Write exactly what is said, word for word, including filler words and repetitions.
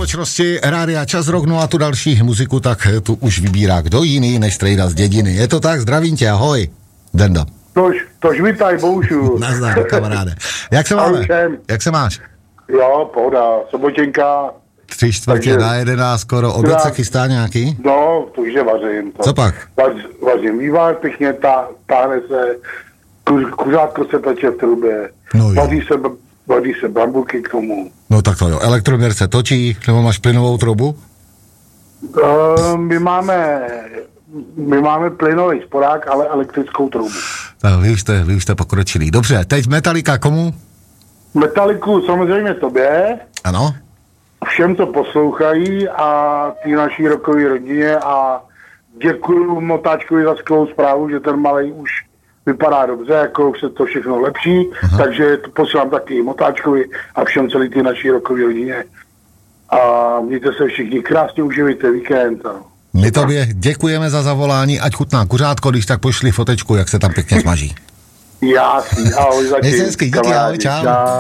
společnosti Rádia Čas Rock, no a tu další muziku, tak tu už vybírá kdo jiný než Strejda z Dědiny. Je to tak, zdravím tě, ahoj. Dendo. Tož, tož vítaj, Boušu. Nazdar, kamaráde. Jak se máme? Jak se máš? Jo, pohoda, sobotěnka. Tři čtvrtě takže na jedenáct skoro, oběd se chystá nějaký? No, to už je vařím. To. Co pak? Vař, vařím vývar, pěkně tá, táhne se, kuř, kuřátko se peče v trubě, no vaří se, vaří se bramburky k tomu. No tak to jo, elektroměr se točí, nebo máš plynovou trubu? Uh, my máme, my máme plynový sporák, ale elektrickou trubu. Tak vy už jste, vy už jste pokročilí. Dobře, teď Metallica komu? Metaliku samozřejmě tobě. Ano. Všem, co poslouchají a té naší rockové rodině a děkuju Motáčkovi za skvělou zprávu, že ten malej už vypadá dobře, jako už se to všechno lepší, aha, takže to posílám taky Motáčkovi a všem celý té naší rockové rodině. A mějte se všichni krásně, uživejte víkend. My tobě děkujeme za zavolání, ať chutná kuřátko, když tak pošli fotečku, jak se tam pěkně smaží. Jasný, ahoj zatím. Mějte hezky, díky, ahoj, čau. čau.